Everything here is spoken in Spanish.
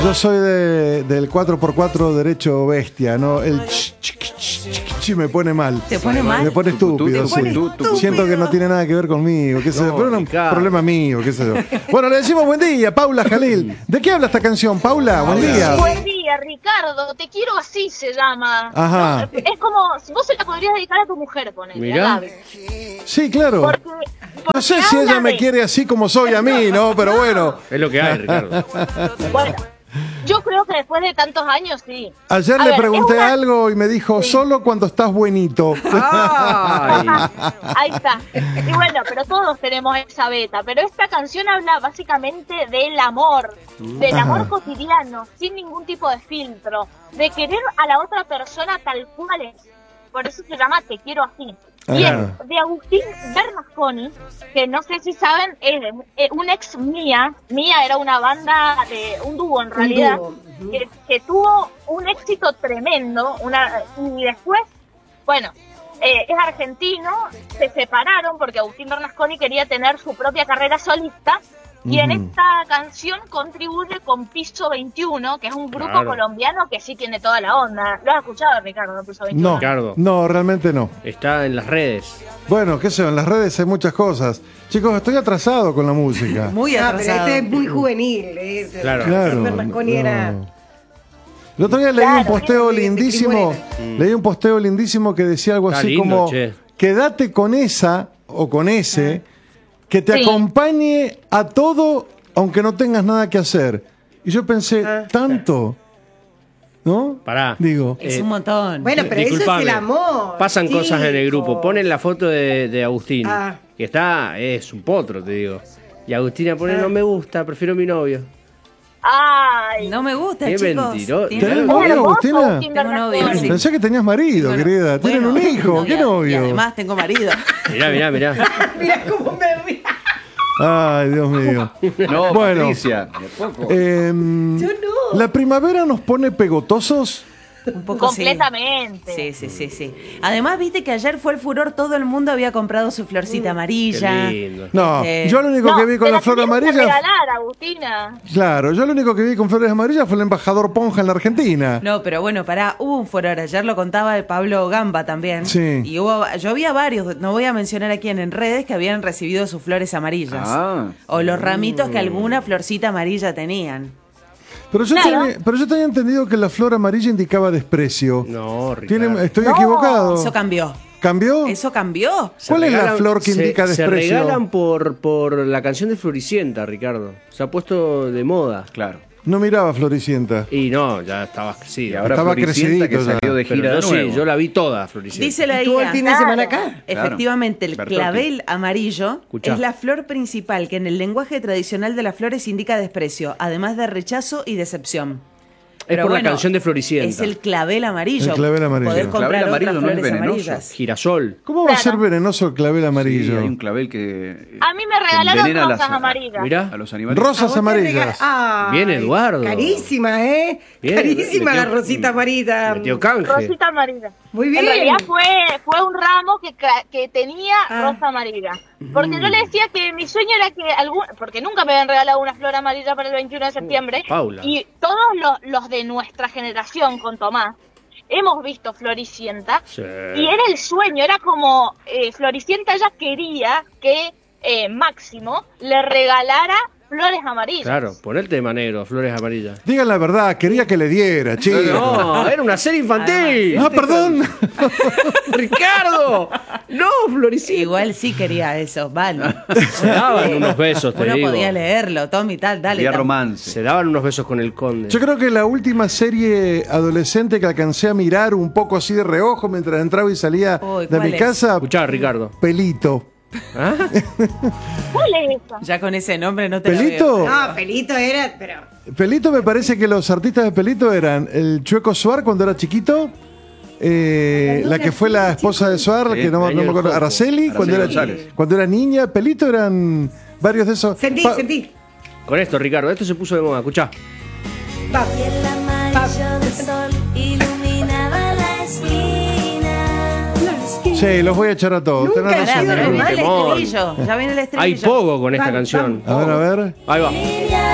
Yo soy del 4x4 derecho bestia, ¿no? El me pone mal. ¿Te pone mal? Me pone estúpido, sí. Siento que no tiene nada que ver conmigo, qué sé yo, pero es un problema mío, qué sé yo. Bueno, le decimos buen día, Paula Jalil. ¿De qué habla esta canción, Paula? Buen día. Buen día, Ricardo. Te quiero así se llama. Ajá. ¿No? Es como, vos se la podrías dedicar a tu mujer, ponele. Mirá. Sí, claro. Porque No sé si ella me quiere así como soy a mí, ¿no? Pero bueno. Es lo que hay, Ricardo. Bueno, yo creo que después de tantos años, sí. Ayer A le ver, pregunté es una- algo y me dijo, Sí. solo cuando estás buenito. Ay. Ahí está. Y bueno, pero todos tenemos esa beta. Pero esta canción habla básicamente del amor Ajá. cotidiano, sin ningún tipo de filtro, de querer a la otra persona tal cual es. Por eso se llama Te quiero así. Y es Ajá. de Agustín Bernasconi, que no sé si saben, es un ex Mía. Mía era una banda, un dúo en realidad, que tuvo un éxito tremendo. Y después, bueno, es argentino, se separaron porque Agustín Bernasconi quería tener su propia carrera solista. Y en esta canción contribuye con Piso 21, que es un grupo Claro. colombiano que sí tiene toda la onda. ¿Lo has escuchado, Ricardo, Piso 21? No, Ricardo. no, realmente no. Está en las redes. Bueno, qué sé yo, en las redes hay muchas cosas. Chicos, estoy atrasado con la música. Muy Pero atrasado. este es muy juvenil. Claro. Claro. Bernasconi era... no. El otro día leí un posteo de lindísimo. Leí un posteo lindísimo que decía algo Está así lindo, como: che. quédate con esa o con ese que te Sí. acompañe a todo aunque no tengas nada que hacer. Y yo pensé, ¿tanto? ¿No? Pará. Digo, Es un montón. Bueno, pero eso es Disculpame. el amor. Pasan cosas en el chicos. grupo. Ponen la foto de Agustín, Ah. que es un potro, te digo. Y Agustina pone, no me gusta, prefiero mi novio. Ay, No me gusta, Qué chicos. mentiroso. Tiene- ¿Tenés es novio, hermoso, Agustina? Agustín Tengo novio, Bernasconi. sí. pensé que tenías marido, Bueno, querida. Tienen bueno, un hijo. no, ¿Qué y novio? además tengo marido. Mirá. Mira cómo me ríe. Ay, Dios mío. No, Bueno. Patricia, de poco. Yo no. ¿La primavera nos pone pegotosos? Un poco Completamente. Sí. Además, viste que ayer fue el furor, todo el mundo había comprado su florcita amarilla. Qué lindo. No, Eh, yo lo único No, que vi con te la flor tenías que amarilla. regalar, Agustina. Claro, yo lo único que vi con flores amarillas fue el embajador Ponja en la Argentina. No, pero bueno, hubo un furor. Ayer lo contaba el Pablo Gamba también. Sí. Y yo había varios, no voy a mencionar a quién, en redes que habían recibido sus flores amarillas. Ah. O los ramitos que alguna florcita amarilla tenían. Pero yo, Claro. pero yo tenía entendido que la flor amarilla indicaba desprecio. No, Ricardo. ¿Estoy equivocado? Eso cambió. ¿cambió? Eso cambió. Se ¿Cuál es la regalan- flor que indica Se desprecio? regalan por la canción de Floricienta, Ricardo. Se ha puesto de moda. Claro. No miraba Floricienta. Y no, ya estabas Y crecido. ahora Estaba Floricienta que crecidito ya. salió de Pero gira yo de sí, nuevo. yo la vi toda, Floricienta. Dice la Estuvo el guía. fin de semana acá. Efectivamente, el Bertotti. clavel amarillo Escuchá. es la flor principal que en el lenguaje tradicional de las flores indica desprecio, además de rechazo y decepción. Es por la canción de Floricienta. Es el clavel amarillo. El clavel amarillo. Podés El comprar clavel amarillo otras no es flores venenoso. amarillas. Girasol. ¿Cómo va a Claro. ser venenoso el clavel Sí, amarillo? hay un clavel que A mí me que regalaron envenena rosas las- amarillas. Mirá. a los animales. Rosas amarillas. Ay, Bien, Eduardo. Carísima, ¿eh? Bien, Carísima la metió- rosita amarilla. Metió canje. Rosita amarilla. Muy bien. En realidad fue un ramo que tenía Ah. rosa amarilla. Porque yo le decía que mi sueño era que porque nunca me habían regalado una flor amarilla para el 21 de septiembre. Paula. Y todos los de nuestra generación con Tomás hemos visto Floricienta. Sí. Y era el sueño, era como Floricienta ya quería que Máximo le regalara flores amarillas. Claro, pon el tema negro, flores amarillas. Digan la verdad, quería que le diera, chicos. No, era una serie infantil. Ah, perdón. ¡Ricardo! No, Floricienta. Igual sí quería eso, vale. Se daban unos besos, te Uno digo. podía leerlo, Tommy, tal, dale. Había tal. romance. Se daban unos besos con el conde. Yo creo que la última serie adolescente que alcancé a mirar un poco así de reojo mientras entraba y salía Uy, de ¿cuál mi es? casa, Escuchá, Ricardo. Pelito. ¿Ah? ¿Cuál es esa? Ya con ese nombre no te la ¿Pelito? veo. No, Pelito era, pero... Pelito, me parece que los artistas de Pelito eran el Chueco Suar cuando era chiquito, la que fue la esposa de Suar, Sí, que no me acuerdo, Joco. Araceli, cuando era, González. cuando era niña. Pelito eran varios de esos. Sentí. Con esto, Ricardo, esto se puso de moda. Escuchá. Va. Y el amarillo del sol iluminaba la esquina. Sí, los voy a echar a todos. Nunca Tenés he razón. sido Pero normal. viene el Temón. estribillo, ya viene el estribillo. Hay poco con esta Vamos, canción. A ver, a ver. Ahí va. Línea